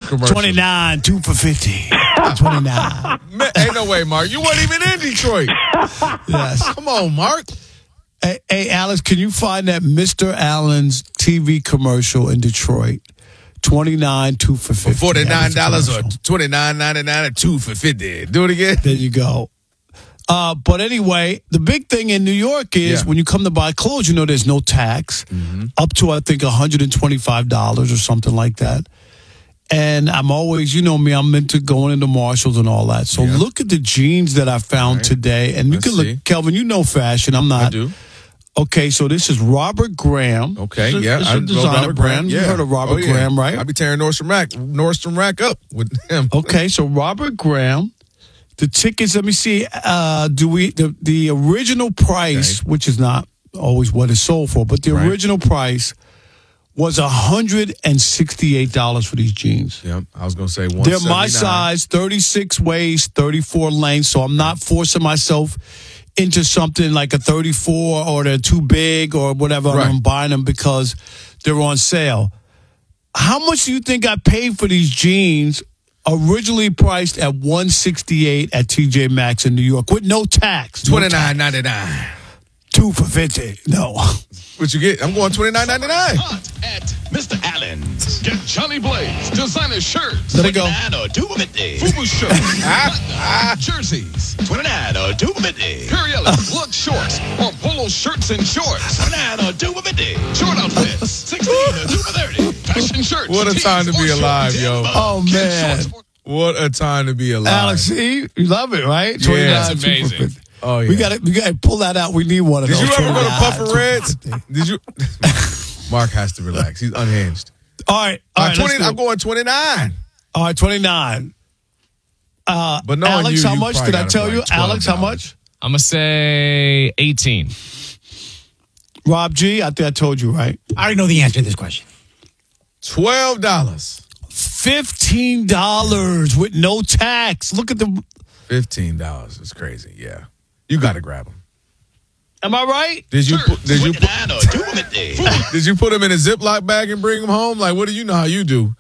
commercials. 29, 2 for 50. 29. Man, ain't no way, Mark. You weren't even in Detroit. Yes. Come on, Mark. Hey, Alex, can you find that Mr. Allen's TV commercial in Detroit? 29, 2 for 50. For $49 or $29.99 or 2 for 50. Do it again. There you go. But anyway, the big thing in New York is when you come to buy clothes, you know there's no tax. Up to, I think, $125 or something like that. And I'm always, you know me, I'm into going into Marshalls and all that. So look at the jeans that I found today. And you can look, Kelvin, you know fashion. I'm not. I do. Okay, so this is Robert Graham. Okay, It's a designer brand. You heard of Robert Graham, right? I'll be tearing Nordstrom Rack up with him. Okay, so Robert Graham. The tickets, let me see. The original price, which is not always what it's sold for, but the original price was $168 for these jeans. Yep, I was going to say $179. They're my size, 36 waist, 34 length, so I'm not forcing myself into something like a 34 or they're too big or whatever. Right. I'm buying them because they're on sale. How much do you think I paid for these jeans? Originally priced at $168 at TJ Maxx in New York with no tax. $29.99. 2 for 50. No. What you get? I'm going $29.99. Hot at Mr. Allen's. Get Johnny Blaze designer shirts. Let it go. $29 or $2.50. FUBU shirts. Jerseys. $29 or $2.50. Periellis, Lux shorts or polo shirts and shorts. $29 or $2.50. Short outfits. $16 or $2.30. Fashion shirts. What a time to be alive, yo. Oh, man. What a time to be alive. Alex, see? You love it, right? Yeah. That's amazing. Oh, yeah. We got to pull that out. We need one of Did those. you ever go to 29, Puffin Reds? Did you? Mark has to relax. He's unhinged. All right. I'm going 29. All right, 29. But knowing Alex, you, how you much probably did I gotta tell go you? like Alex, how $12. much? I'm going to say 18. Rob G, I think I told you, right? I already know the answer to this question. $12. $15 with no tax. Look at the. $15 is crazy. Yeah, you got to grab them. Am I right? Did you put him in a $2.50. Ziploc bag and bring him home? Like, what do you know how you do?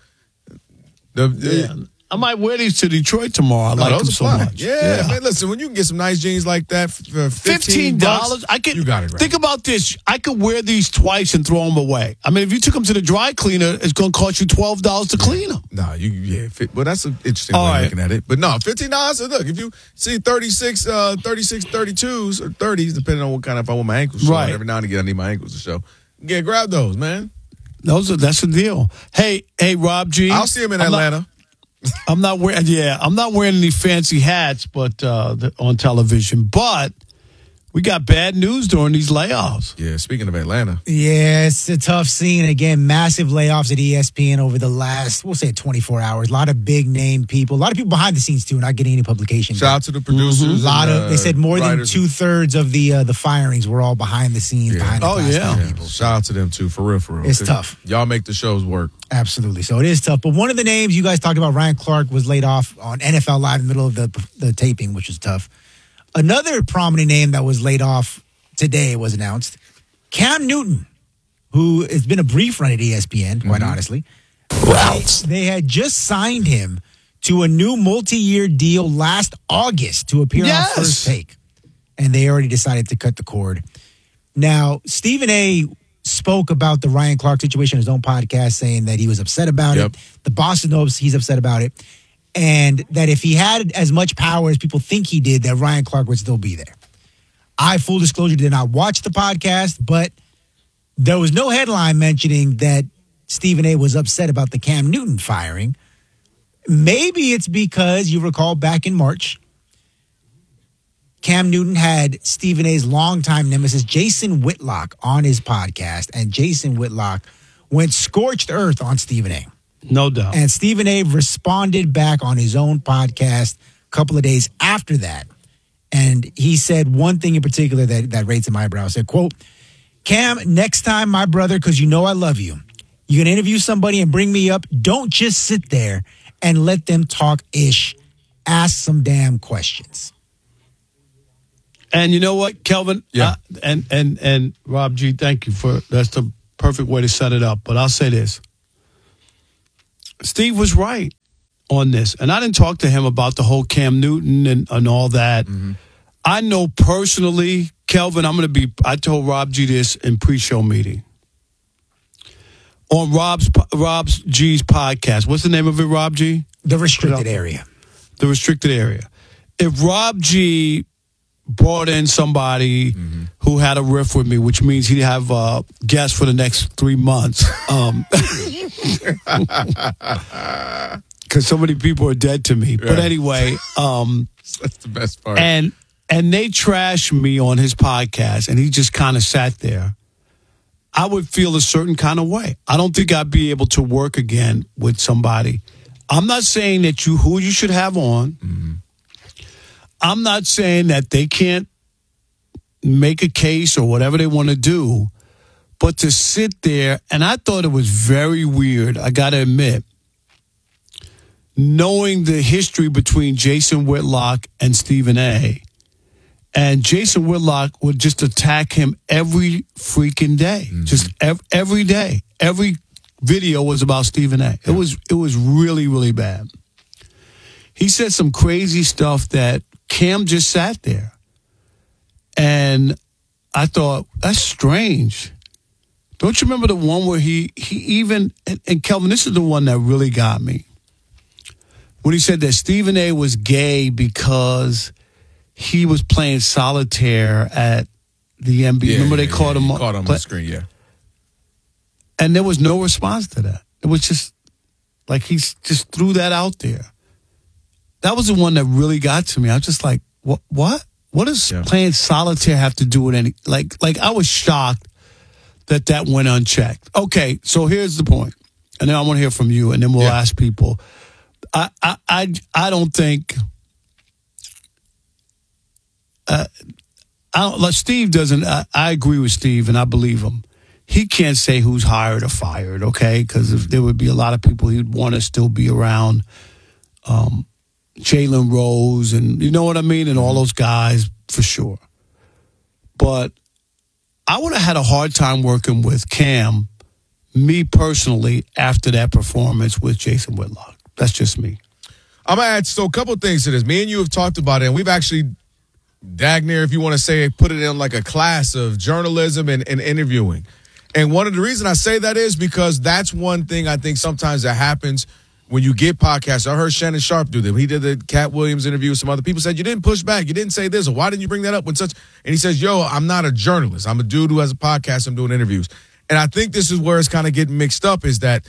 I might wear these to Detroit tomorrow. I like them so much. Yeah, man. Listen, when you can get some nice jeans like that for $15, I could. You got it. Think about this. I could wear these twice and throw them away. I mean, if you took them to the dry cleaner, it's going to cost you $12 to clean them. No, well, that's an interesting way of looking at it. But no, $15. Look, if you see 36, 32s or 30s, depending on what kind of, if I want my ankles showing. Every now and again, I need my ankles to show. Yeah, grab those, man. That's the deal. Hey, Rob G. I'll see him in Atlanta. I'm not wearing any fancy hats, but on television. But we got bad news during these layoffs. Yeah, speaking of Atlanta. Yeah, it's a tough scene. Again, massive layoffs at ESPN over the last, we'll say 24 hours. A lot of big name people. A lot of people behind the scenes, too, not getting any publication. Shout out to the producers. A lot of, they said more than writers. 2/3 of the firings were all behind the scenes. Behind the glass people. Shout out to them, too, for real. It's tough. Y'all make the shows work. Absolutely. So it is tough. But one of the names you guys talked about, Ryan Clark, was laid off on NFL Live in the middle of the taping, which is tough. Another prominent name that was laid off today was announced. Cam Newton, who has been a brief run at ESPN, quite honestly. They had just signed him to a new multi-year deal last August to appear on First Take. And they already decided to cut the cord. Now, Stephen A. spoke about the Ryan Clark situation in his own podcast, saying that he was upset about it. The boss knows he's upset about it. And that if he had as much power as people think he did, that Ryan Clark would still be there. I, full disclosure, did not watch the podcast, but there was no headline mentioning that Stephen A. was upset about the Cam Newton firing. Maybe it's because you recall back in March, Cam Newton had Stephen A.'s longtime nemesis, Jason Whitlock, on his podcast, and Jason Whitlock went scorched earth on Stephen A. No doubt. And Stephen A. responded back on his own podcast a couple of days after that. And he said one thing in particular that raised my eyebrow. He said, quote, Cam, next time, my brother, because you know I love you, you're going to interview somebody and bring me up. Don't just sit there and let them talk ish. Ask some damn questions. And you know what, Kelvin? Yeah. And Rob G, thank you that's the perfect way to set it up. But I'll say this. Steve was right. on this, and I didn't talk to him about the whole Cam Newton and all that. Mm-hmm. I know personally, Kelvin, I told Rob G this in pre-show meeting. On Rob G's podcast. What's the name of it, Rob G? The Restricted Area. The Restricted Area. If Rob G brought in somebody who had a riff with me, which means he'd have guests for the next 3 months. Because so many people are dead to me. Right. But anyway. That's the best part. And they trashed me on his podcast, and he just kind of sat there. I would feel a certain kind of way. I don't think I'd be able to work again with somebody. I'm not saying that who you should have on. Mm-hmm. I'm not saying that they can't make a case or whatever they want to do, but to sit there, and I thought it was very weird, I got to admit, knowing the history between Jason Whitlock and Stephen A., and Jason Whitlock would just attack him every freaking day, just every day. Every video was about Stephen A. It was really, really bad. He said some crazy stuff that Cam just sat there. And I thought, that's strange. Don't you remember the one where he even, and Kelvin, this is the one that really got me. When he said that Stephen A. was gay because he was playing solitaire at the NBA. Remember they caught him on the screen, yeah. And there was no response to that. It was just like he just threw that out there. That was the one that really got to me. I was just like, what? What does playing solitaire have to do with any? Like I was shocked that went unchecked. Okay, so here's the point, and then I want to hear from you, and then we'll ask people. I don't think. Steve doesn't. I agree with Steve, and I believe him. He can't say who's hired or fired, okay? Because if there would be a lot of people he'd want to still be around, Jalen Rose, and you know what I mean, and all those guys for sure. But I would have had a hard time working with Cam, me personally, after that performance with Jason Whitlock. That's just me. I'm gonna add a couple things to this. Me and you have talked about it, and we've actually. Dagner, if you want to say, put it in like a class of journalism and interviewing. And one of the reasons I say that is because that's one thing I think sometimes that happens when you get podcasts. I heard Shannon Sharp do that. He did the Cat Williams interview with some other people, said, you didn't push back. You didn't say this. Or why didn't you bring that up when such? And he says, I'm not a journalist. I'm a dude who has a podcast. I'm doing interviews. And I think this is where it's kind of getting mixed up is that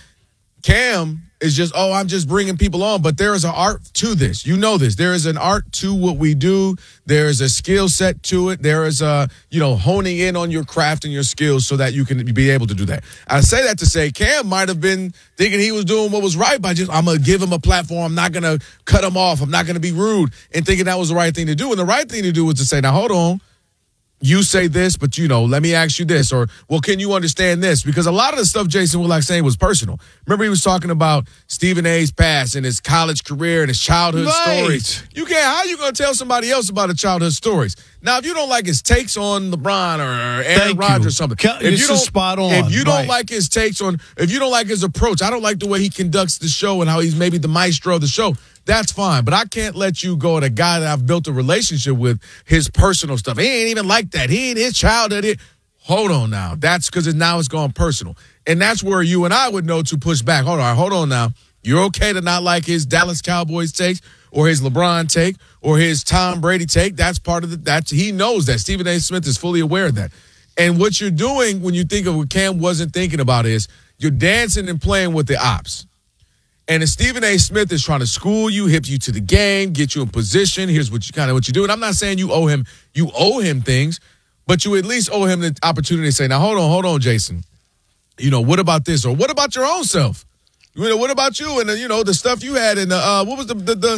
Cam is just, I'm just bringing people on. But there is an art to this. You know this. There is an art to what we do. There is a skill set to it. There is honing in on your craft and your skills so that you can be able to do that. I say that to say Cam might have been thinking he was doing what was right by I'm going to give him a platform. I'm not going to cut him off. I'm not going to be rude, and thinking that was the right thing to do. And the right thing to do was to say, now, hold on. You say this, but, let me ask you this. Or, well, can you understand this? Because a lot of the stuff Jason Whitlock saying was personal. Remember, he was talking about Stephen A.'s past and his college career and his childhood stories. How you going to tell somebody else about his childhood stories? Now, if you don't like his takes on LeBron or Aaron Rodgers or something. If you don't, spot on. If you don't like his takes on, if you don't like his approach, I don't like the way he conducts the show and how he's maybe the maestro of the show. That's fine, but I can't let you go at a guy that I've built a relationship with, his personal stuff. He ain't even like that. He ain't his childhood. Hold on now. That's because now it's gone personal. And that's where you and I would know to push back. Hold on now. You're okay to not like his Dallas Cowboys takes or his LeBron take or his Tom Brady take. That's part of he knows that. Stephen A. Smith is fully aware of that. And what you're doing when you think of what Cam wasn't thinking about is you're dancing and playing with the ops. And if Stephen A. Smith is trying to school you, hip you to the game, get you in position, here's what you do. And I'm not saying you owe him things, but you at least owe him the opportunity to say, now hold on, Jason. What about this? Or what about your own self? What about you and the stuff you had in what was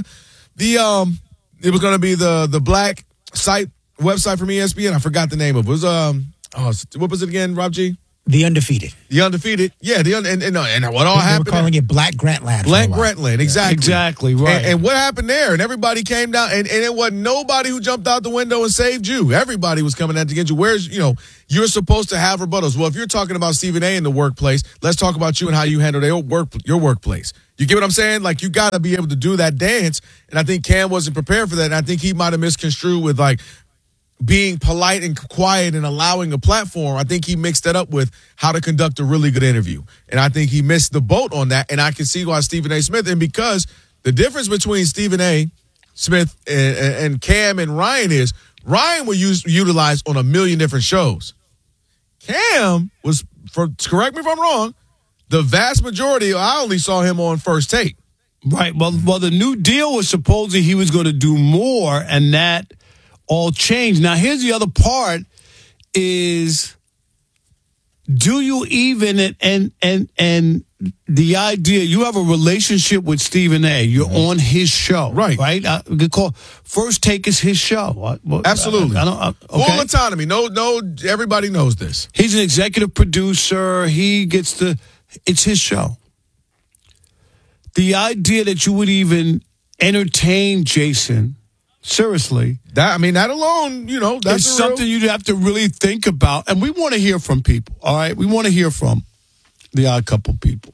it was going to be the black website from ESPN. I forgot the name of it. It was what was it again, Rob G? The undefeated. Yeah, and what all happened? They were calling it Black Grantland. Black Grantland, exactly. Exactly, right. And what happened there? And everybody came down, and it wasn't nobody who jumped out the window and saved you. Everybody was coming out to get you. You're supposed to have rebuttals. Well, if you're talking about Stephen A. in the workplace, let's talk about you and how you handle your workplace. You get what I'm saying? Like, you got to be able to do that dance, and I think Cam wasn't prepared for that, and I think he might have misconstrued with, like, being polite and quiet and allowing a platform. I think he mixed that up with how to conduct a really good interview. And I think he missed the boat on that. And I can see why Stephen A. Smith, and because the difference between Stephen A. Smith and Cam and Ryan is Ryan was utilized on a million different shows. Cam was, correct me if I'm wrong, the vast majority, I only saw him on First Take. Right. Well, the new deal was supposedly he was going to do more, and that all changed. Now, here's the other part is, do you even, and the idea, you have a relationship with Stephen A. You're on his show. Right. First Take is his show. Absolutely. Okay. Full autonomy. No, everybody knows this. He's an executive producer. It's his show. The idea that you would even entertain Jason, seriously. That alone, that's something you'd have to really think about. And we want to hear from people, all right? We want to hear from the Odd Couple people.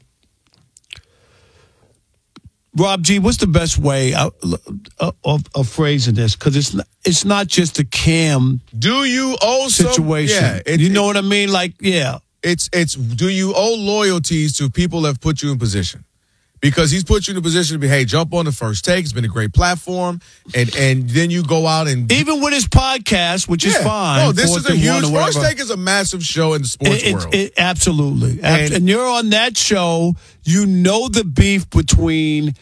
Rob G, what's the best way of phrasing this? Because it's not just a Cam do you owe situation. You know what I mean? Like, yeah. It's do you owe loyalties to people that have put you in position? Because he's put you in a position to be, hey, jump on the First Take. It's been a great platform. And then you go out and... Even with his podcast, which is fine. No, this is a huge... First Take is a massive show in the sports world. Absolutely. And you're on that show. You know the beef between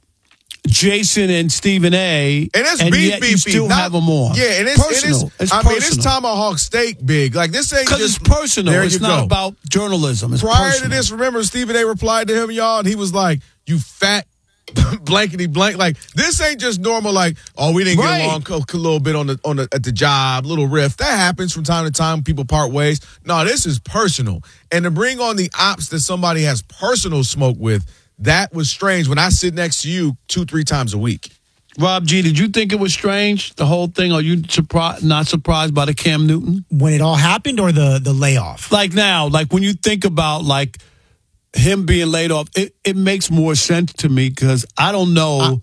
Jason and Stephen A. And it's and beef, yet you still have them on. Yeah, and personal. It's Tomahawk Steak big. Like, this ain't just... Because it's personal. It's not about journalism. It's Prior personal. to this, remember, Stephen A. replied to him, y'all, and he was like, you fat blankety blank. Like, this ain't just normal, like, oh, we didn't get along a little bit at the job, little riff. That happens from time to time. People part ways. No, this is personal. And to bring on the ops that somebody has personal smoke with, that was strange when I sit next to you 2-3 times a week. Rob G, did you think it was strange, the whole thing? Are you not surprised by the Cam Newton? When it all happened, or the layoff? Like now, like when you think about like him being laid off, it makes more sense to me because I don't know.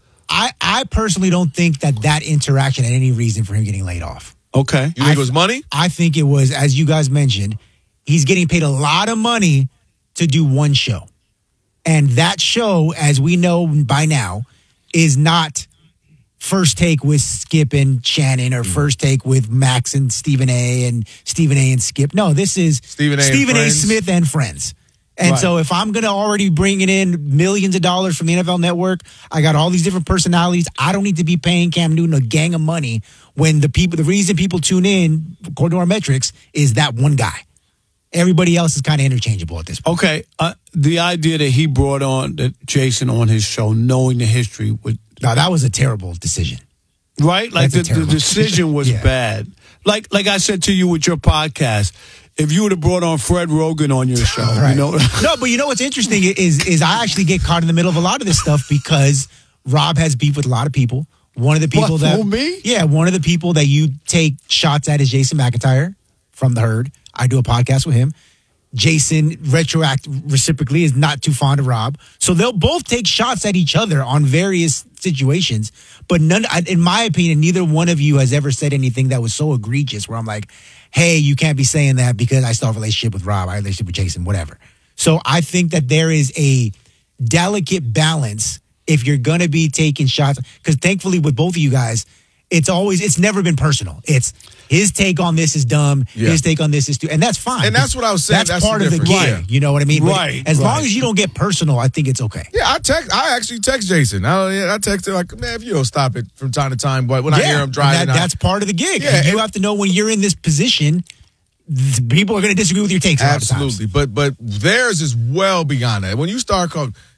I personally don't think that interaction had any reason for him getting laid off. Okay. You think it was money? I think it was, as you guys mentioned, he's getting paid a lot of money to do one show. And that show, as we know by now, is not First Take with Skip and Shannon or First Take with Max and Stephen A. and Stephen A. and Skip. No, this is Stephen A. Smith and Friends. And so if I'm going to already bring in millions of dollars from the NFL Network, I got all these different personalities. I don't need to be paying Cam Newton a gang of money when the reason people tune in, according to our metrics, is that one guy. Everybody else is kind of interchangeable at this point. Okay. The idea that he brought on Jason on his show, knowing the history would... No, that was a terrible decision. Right? Like the decision was bad. Like I said to you with your podcast, if you would have brought on Fred Rogan on your show, right. You know. No, but you know what's interesting is I actually get caught in the middle of a lot of this stuff because Rob has beef with a lot of people. One of the people me? Yeah, one of the people that you take shots at is Jason McIntyre from The Herd. I do a podcast with him. Jason, reciprocally, is not too fond of Rob. So they'll both take shots at each other on various situations. But in my opinion, neither one of you has ever said anything that was so egregious where I'm like, hey, you can't be saying that because I still have a relationship with Rob, I have a relationship with Jason, whatever. So I think that there is a delicate balance if you're going to be taking shots. Because thankfully with both of you guys, it's never been personal. It's his take on this is dumb. Yeah. His take on this is and that's fine. And that's what I was saying. That's part of the gig. Yeah. You know what I mean? Right. But as long as you don't get personal, I think it's okay. Yeah, I actually text Jason. I text him like, man, if you don't stop it from time to time, but when I hear him driving, that's part of the gig. Yeah, you have to know when you're in this position, people are going to disagree with your takes. Absolutely, but theirs is well beyond that. When you start calling,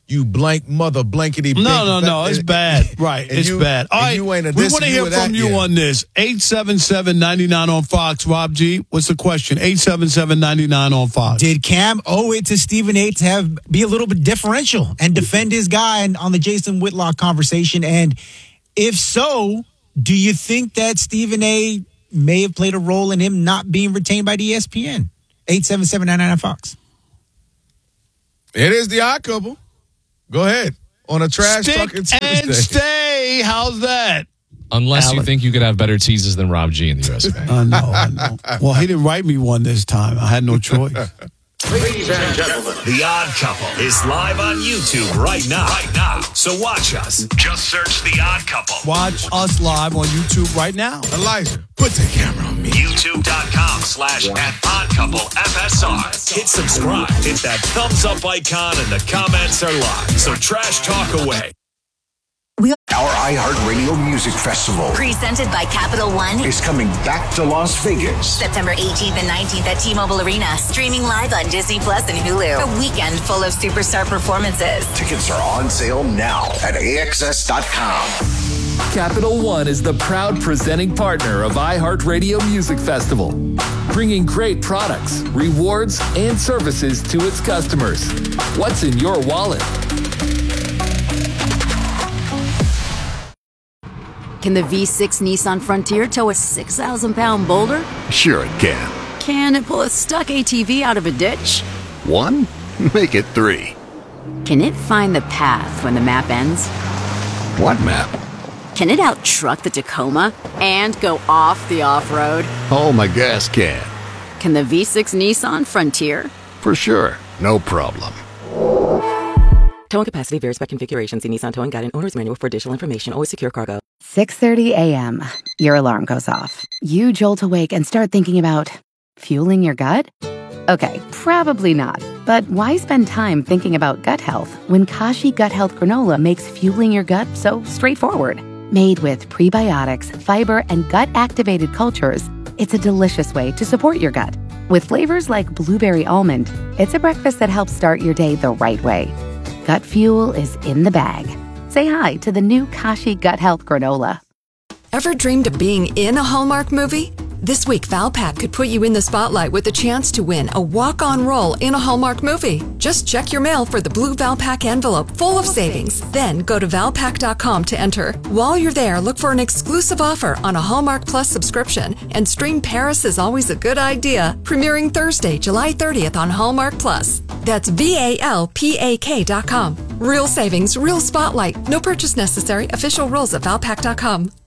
you blank mother blankety. No. It's bad. Right. It's bad. All right. We want to hear from you on this. 877-99 on Fox. Rob G, what's the question? 877-99 on Fox. Did Cam owe it to Stephen A to be a little bit differential and defend his guy on the Jason Whitlock conversation? And if so, do you think that Stephen A may have played a role in him not being retained by the ESPN? 877-99 on Fox. It is the Odd Couple. Go ahead. On a trash talking Tuesday. And stay. How's that? Unless Alec. you think you could have better teases than Rob G in the U.S. Bank. I know. Well, he didn't write me one this time. I had no choice. Ladies and gentlemen, The Odd Couple is live on YouTube right now. So watch us. Just search The Odd Couple. Watch us live on YouTube right now. Elijah, put the camera on me. YouTube.com/OddCoupleFSR. Hit subscribe. Hit that thumbs up icon and the comments are live. So trash talk away. Our iHeartRadio Music Festival presented by Capital One is coming back to Las Vegas. September 18th and 19th at T-Mobile Arena. Streaming live on Disney Plus and Hulu. A weekend full of superstar performances. Tickets are on sale now at AXS.com. Capital One is the proud presenting partner of iHeartRadio Music Festival, bringing great products, rewards, and services to its customers. What's in your wallet? Can the V6 Nissan Frontier tow a 6,000-pound boulder? Sure it can. Can it pull a stuck ATV out of a ditch? 1? Make it 3. Can it find the path when the map ends? What map? Can it out-truck the Tacoma and go off the off-road? Oh, my gas can. Can the V6 Nissan Frontier? For sure. No problem. Towing capacity varies by configuration. See Nissan Towing Guide and Owner's Manual for additional information. Always secure cargo. 6:30 a.m. Your alarm goes off. You jolt awake and start thinking about fueling your gut? Okay, probably not. But why spend time thinking about gut health when Kashi Gut Health Granola makes fueling your gut so straightforward? Made with prebiotics, fiber, and gut-activated cultures, it's a delicious way to support your gut. With flavors like blueberry almond, it's a breakfast that helps start your day the right way. Gut fuel is in the bag. Say hi to the new Kashi Gut Health Granola. Ever dreamed of being in a Hallmark movie? This week, Valpak could put you in the spotlight with a chance to win a walk-on role in a Hallmark movie. Just check your mail for the blue Valpak envelope full of savings. Then go to Valpak.com to enter. While you're there, look for an exclusive offer on a Hallmark Plus subscription and stream Paris is Always a Good Idea, premiering Thursday, July 30th on Hallmark Plus. That's VALPAK.com. Real savings, real spotlight. No purchase necessary. Official rules at Valpak.com.